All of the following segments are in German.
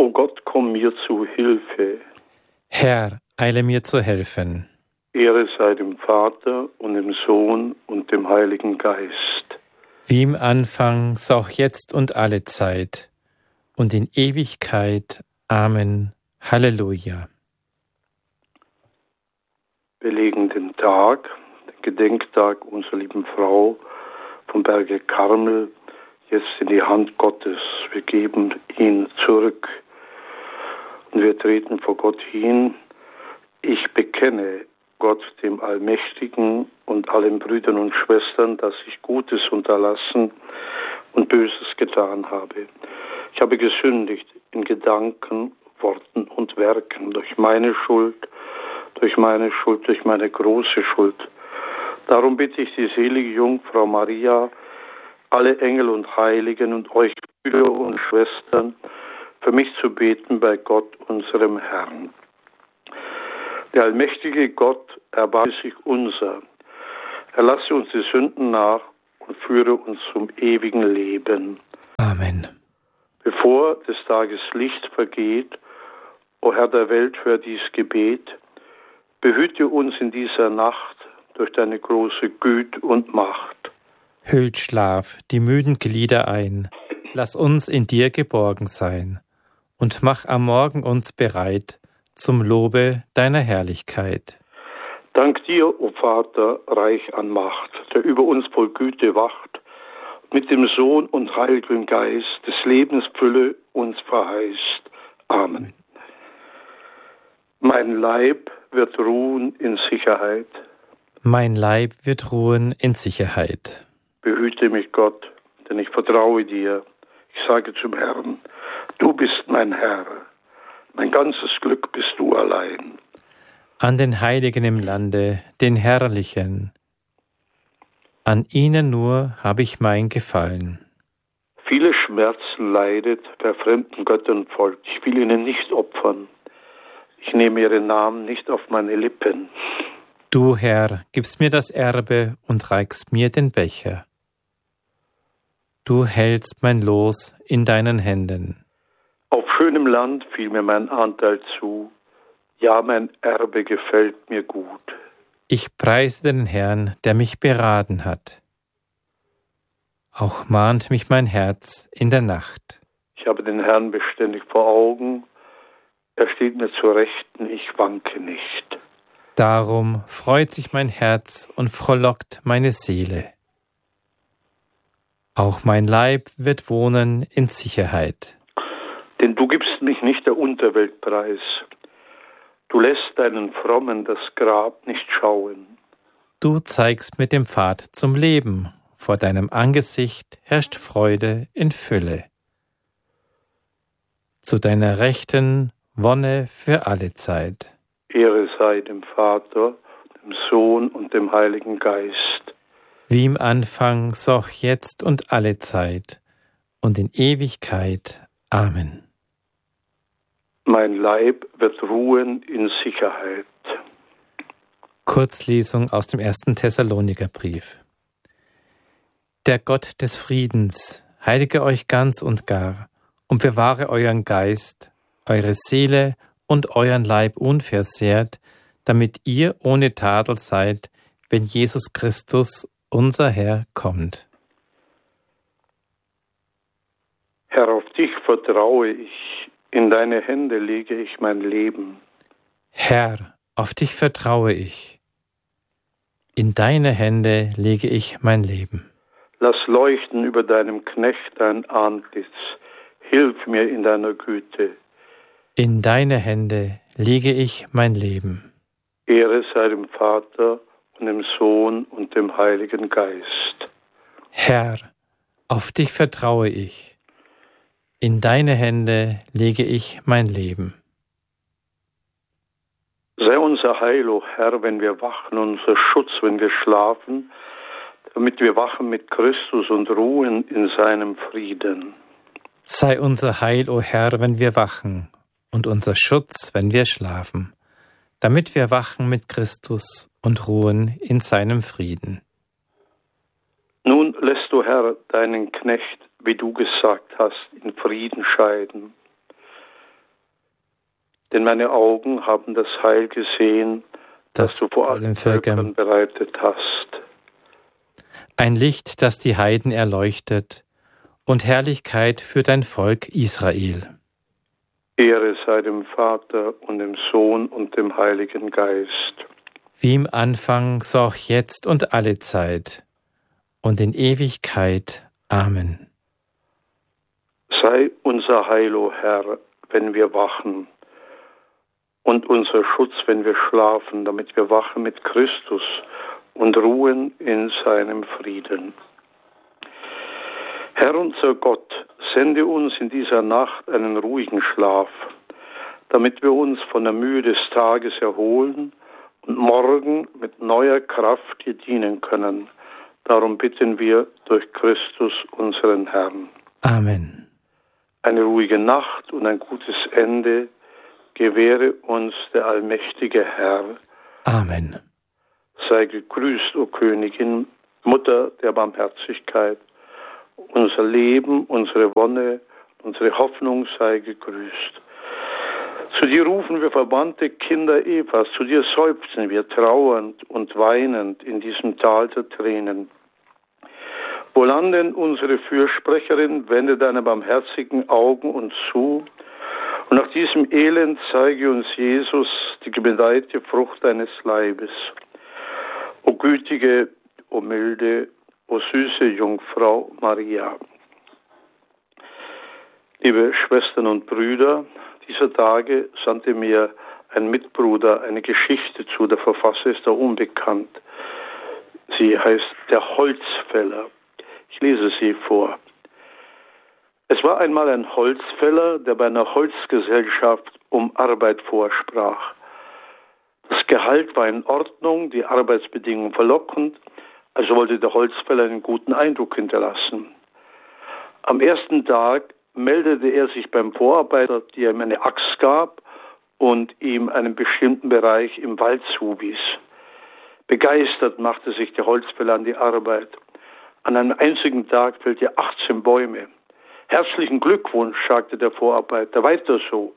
O Gott, komm mir zu Hilfe. Herr, eile mir zu helfen. Ehre sei dem Vater und dem Sohn und dem Heiligen Geist. Wie im Anfang, so auch jetzt und alle Zeit und in Ewigkeit. Amen. Halleluja. Wir legen den Tag, den Gedenktag unserer lieben Frau vom Berge Karmel, jetzt in die Hand Gottes. Wir geben ihn zurück und wir treten vor Gott hin. Ich bekenne Gott, dem Allmächtigen, und allen Brüdern und Schwestern, dass ich Gutes unterlassen und Böses getan habe. Ich habe gesündigt in Gedanken, Worten und Werken, durch meine große Schuld. Darum bitte ich die selige Jungfrau Maria, alle Engel und Heiligen und euch Brüder und Schwestern, für mich zu beten bei Gott, unserem Herrn. Der allmächtige Gott erbarme sich unser. Er lasse uns die Sünden nach und führe uns zum ewigen Leben. Amen. Bevor des Tages Licht vergeht, o Herr der Welt, hör dies Gebet, behüte uns in dieser Nacht durch deine große Güte und Macht. Hüllt Schlaf die müden Glieder ein, lass uns in dir geborgen sein, und mach am Morgen uns bereit zum Lobe deiner Herrlichkeit. Dank dir, o Vater, reich an Macht, der über uns voll Güte wacht, mit dem Sohn und Heiligen Geist des Lebens Fülle uns verheißt. Amen. Mein Leib wird ruhen in Sicherheit. Mein Leib wird ruhen in Sicherheit. Behüte mich, Gott, denn ich vertraue dir. Ich sage zum Herrn, du bist mein Herr. Mein ganzes Glück bist du allein. An den Heiligen im Lande, den Herrlichen, an ihnen nur habe ich mein Gefallen. Viele Schmerzen leidet, wer fremden Göttern folgt. Ich will ihnen nicht opfern. Ich nehme ihren Namen nicht auf meine Lippen. Du, Herr, gibst mir das Erbe und reichst mir den Becher. Du hältst mein Los in deinen Händen. Auf schönem Land fiel mir mein Anteil zu. Ja, mein Erbe gefällt mir gut. Ich preise den Herrn, der mich beraten hat. Auch mahnt mich mein Herz in der Nacht. Ich habe den Herrn beständig vor Augen. Er steht mir zur Rechten, ich wanke nicht. Darum freut sich mein Herz und frohlockt meine Seele. Auch mein Leib wird wohnen in Sicherheit. Denn du gibst mich nicht der Unterwelt preis. Du lässt deinen Frommen das Grab nicht schauen. Du zeigst mir den Pfad zum Leben. Vor deinem Angesicht herrscht Freude in Fülle. Zu deiner Rechten Wonne für alle Zeit. Ehre sei dem Vater, dem Sohn und dem Heiligen Geist. Wie im Anfang, so auch jetzt und alle Zeit und in Ewigkeit. Amen. Mein Leib wird ruhen in Sicherheit. Kurzlesung aus dem 1. Thessalonikerbrief. Der Gott des Friedens heilige euch ganz und gar und bewahre euren Geist, eure Seele und euren Leib unversehrt, damit ihr ohne Tadel seid, wenn Jesus Christus, unser Herr, kommt. Herr, auf dich vertraue ich, in deine Hände lege ich mein Leben. Herr, auf dich vertraue ich. In deine Hände lege ich mein Leben. Lass leuchten über deinem Knecht dein Antlitz. Hilf mir in deiner Güte. In deine Hände lege ich mein Leben. Ehre sei dem Vater und dem Sohn und dem Heiligen Geist. Herr, auf dich vertraue ich. In deine Hände lege ich mein Leben. Sei unser Heil, o Herr, wenn wir wachen, unser Schutz, wenn wir schlafen, damit wir wachen mit Christus und ruhen in seinem Frieden. Sei unser Heil, o Herr, wenn wir wachen, und unser Schutz, wenn wir schlafen, damit wir wachen mit Christus und ruhen in seinem Frieden. Nun lässt du, Herr, deinen Knecht, wie du gesagt hast, in Frieden scheiden. Denn meine Augen haben das Heil gesehen, das du vor allen Völkern bereitet hast. Ein Licht, das die Heiden erleuchtet, und Herrlichkeit für dein Volk Israel. Ehre sei dem Vater und dem Sohn und dem Heiligen Geist. Wie im Anfang, so auch jetzt und alle Zeit und in Ewigkeit. Amen. Sei unser Heil, o Herr, wenn wir wachen, und unser Schutz, wenn wir schlafen, damit wir wachen mit Christus und ruhen in seinem Frieden. Herr unser Gott, sende uns in dieser Nacht einen ruhigen Schlaf, damit wir uns von der Mühe des Tages erholen und morgen mit neuer Kraft dir dienen können. Darum bitten wir durch Christus, unseren Herrn. Amen. Eine ruhige Nacht und ein gutes Ende gewähre uns der allmächtige Herr. Amen. Sei gegrüßt, o Königin, Mutter der Barmherzigkeit. Unser Leben, unsere Wonne, unsere Hoffnung sei gegrüßt. Zu dir rufen wir verbannte Kinder Evas, zu dir seufzen wir trauernd und weinend in diesem Tal der Tränen. Wohlan denn unsere Fürsprecherin, wende deine barmherzigen Augen uns zu, und nach diesem Elend zeige uns Jesus, die gebeneidete Frucht deines Leibes. O gütige, o milde, o süße Jungfrau Maria. Liebe Schwestern und Brüder, dieser Tage sandte mir ein Mitbruder eine Geschichte zu, der Verfasser ist da unbekannt. Sie heißt Der Holzfäller. Ich lese sie vor. Es war einmal ein Holzfäller, der bei einer Holzgesellschaft um Arbeit vorsprach. Das Gehalt war in Ordnung, die Arbeitsbedingungen verlockend, also wollte der Holzfäller einen guten Eindruck hinterlassen. Am ersten Tag meldete er sich beim Vorarbeiter, der ihm eine Axt gab und ihm einen bestimmten Bereich im Wald zuwies. Begeistert machte sich der Holzfäller an die Arbeit. An einem einzigen Tag fällte er 18 Bäume. Herzlichen Glückwunsch, sagte der Vorarbeiter, weiter so.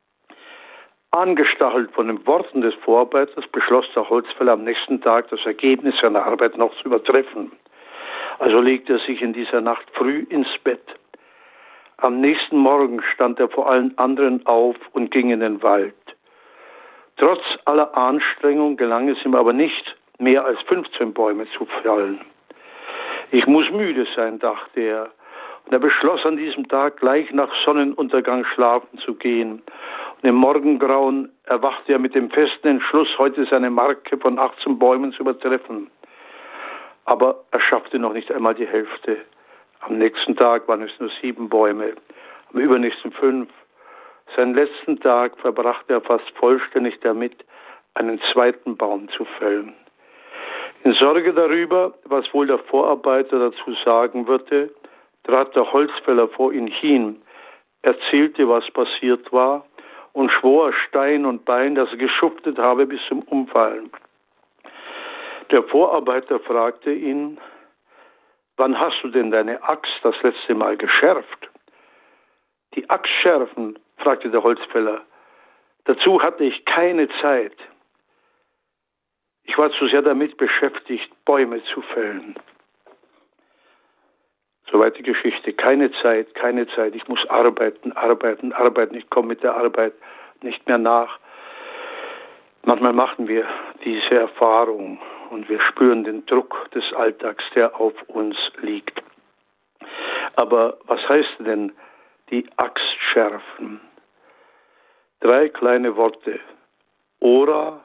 Angestachelt von den Worten des Vorarbeiters beschloss der Holzfäller am nächsten Tag, das Ergebnis seiner Arbeit noch zu übertreffen. Also legte er sich in dieser Nacht früh ins Bett. Am nächsten Morgen stand er vor allen anderen auf und ging in den Wald. Trotz aller Anstrengung gelang es ihm aber nicht, mehr als 15 Bäume zu fällen. Ich muss müde sein, dachte er. Und er beschloss an diesem Tag gleich nach Sonnenuntergang schlafen zu gehen. Und im Morgengrauen erwachte er mit dem festen Entschluss, heute seine Marke von 18 Bäumen zu übertreffen. Aber er schaffte noch nicht einmal die Hälfte. Am nächsten Tag waren es nur 7 Bäume, am übernächsten 5. Seinen letzten Tag verbrachte er fast vollständig damit, einen zweiten Baum zu fällen. In Sorge darüber, was wohl der Vorarbeiter dazu sagen würde, trat der Holzfäller vor ihn hin, erzählte, was passiert war und schwor Stein und Bein, dass er geschuftet habe bis zum Umfallen. Der Vorarbeiter fragte ihn, wann hast du denn deine Axt das letzte Mal geschärft? Die Axt schärfen, fragte der Holzfäller. Dazu hatte ich keine Zeit. Ich war zu sehr damit beschäftigt, Bäume zu fällen. Soweit die Geschichte. Keine Zeit, keine Zeit. Ich muss arbeiten. Ich komme mit der Arbeit nicht mehr nach. Manchmal machen wir diese Erfahrung und wir spüren den Druck des Alltags, der auf uns liegt. Aber was heißt denn die Axt schärfen? 3 kleine Worte. Ora,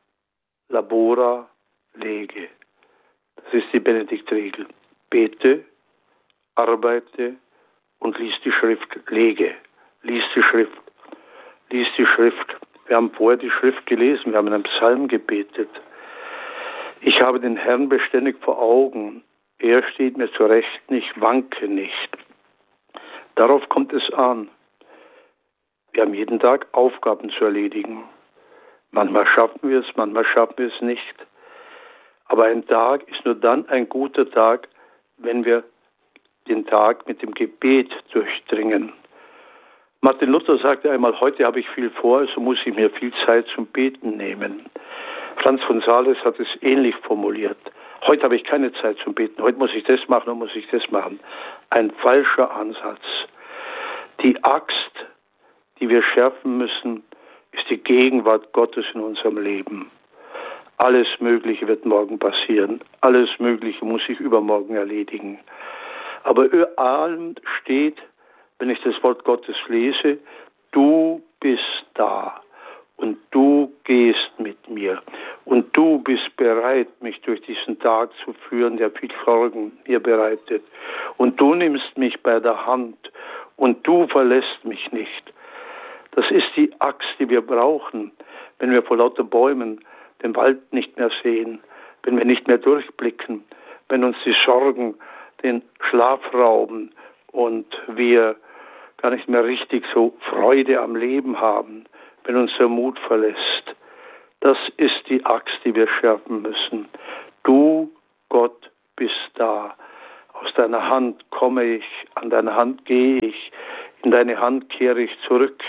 labora, lege. Das ist die Benediktregel. Bete, arbeite und lies die Schrift. Lege. Lies die Schrift. Lies die Schrift. Wir haben vorher die Schrift gelesen. Wir haben einen Psalm gebetet. Ich habe den Herrn beständig vor Augen. Er steht mir zur Rechten, ich wanke nicht. Darauf kommt es an. Wir haben jeden Tag Aufgaben zu erledigen. Manchmal schaffen wir es, manchmal schaffen wir es nicht. Aber ein Tag ist nur dann ein guter Tag, wenn wir den Tag mit dem Gebet durchdringen. Martin Luther sagte einmal, heute habe ich viel vor, also muss ich mir viel Zeit zum Beten nehmen. Franz von Sales hat es ähnlich formuliert. Heute habe ich keine Zeit zum Beten, heute muss ich das machen und muss ich das machen. Ein falscher Ansatz. Die Axt, die wir schärfen müssen, ist die Gegenwart Gottes in unserem Leben. Alles Mögliche wird morgen passieren. Alles Mögliche muss ich übermorgen erledigen. Aber über allem steht, wenn ich das Wort Gottes lese, du bist da und du gehst mit mir und du bist bereit, mich durch diesen Tag zu führen, der viel Sorgen mir bereitet. Und du nimmst mich bei der Hand und du verlässt mich nicht. Das ist die Axt, die wir brauchen, wenn wir vor lauter Bäumen den Wald nicht mehr sehen, wenn wir nicht mehr durchblicken, wenn uns die Sorgen den Schlaf rauben und wir gar nicht mehr richtig so Freude am Leben haben, wenn uns der Mut verlässt. Das ist die Axt, die wir schärfen müssen. Du, Gott, bist da. Aus deiner Hand komme ich, an deine Hand gehe ich, in deine Hand kehre ich zurück.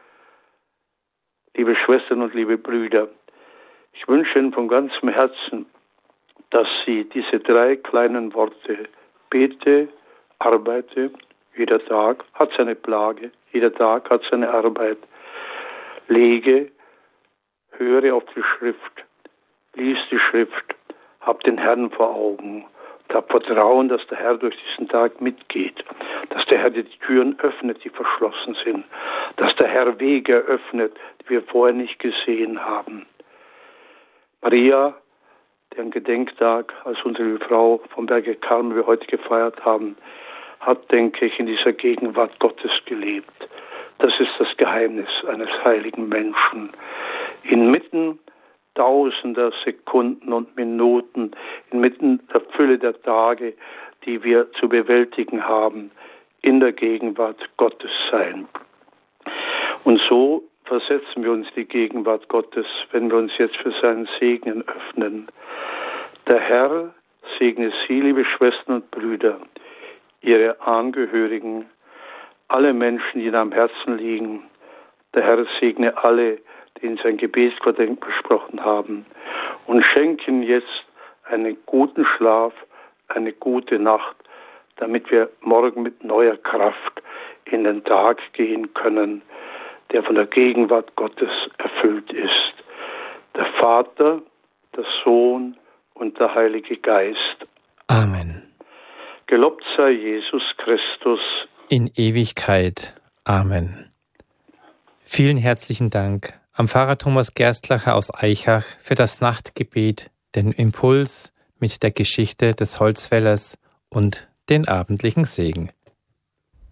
Liebe Schwestern und liebe Brüder, ich wünsche Ihnen von ganzem Herzen, dass Sie diese 3 kleinen Worte, bete, arbeite, jeder Tag hat seine Plage, jeder Tag hat seine Arbeit, lege, höre auf die Schrift, lies die Schrift, hab den Herrn vor Augen und hab Vertrauen, dass der Herr durch diesen Tag mitgeht, dass der Herr die Türen öffnet, die verschlossen sind, dass der Herr Wege eröffnet, die wir vorher nicht gesehen haben. Maria, deren Gedenktag als unsere Frau vom Berge Karmel wir heute gefeiert haben, hat, denke ich, in dieser Gegenwart Gottes gelebt. Das ist das Geheimnis eines heiligen Menschen. Inmitten tausender Sekunden und Minuten, inmitten der Fülle der Tage, die wir zu bewältigen haben, in der Gegenwart Gottes sein. Und so versetzen wir uns in die Gegenwart Gottes, wenn wir uns jetzt für seinen Segen öffnen. Der Herr segne Sie, liebe Schwestern und Brüder, Ihre Angehörigen, alle Menschen, die Ihnen am Herzen liegen. Der Herr segne alle, die in sein Gebetsgedenk besprochen haben, und schenken jetzt einen guten Schlaf, eine gute Nacht, damit wir morgen mit neuer Kraft in den Tag gehen können, der von der Gegenwart Gottes erfüllt ist. Der Vater, der Sohn und der Heilige Geist. Amen. Gelobt sei Jesus Christus. In Ewigkeit. Amen. Vielen herzlichen Dank am Pfarrer Thomas Gerstlacher aus Aichach für das Nachtgebet, den Impuls mit der Geschichte des Holzfällers und den abendlichen Segen.